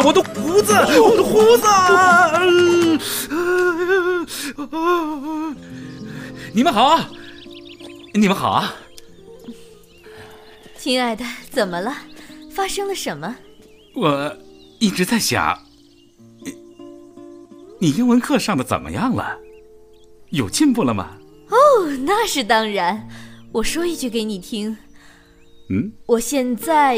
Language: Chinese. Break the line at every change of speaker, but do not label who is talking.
我的胡子，我的胡子！你们好，你们好啊！
亲爱的，怎么了？发生了什么？
我一直在想，你英文课上的怎么样了？有进步了吗？
哦，那是当然。我说一句给你听。
嗯，
我现在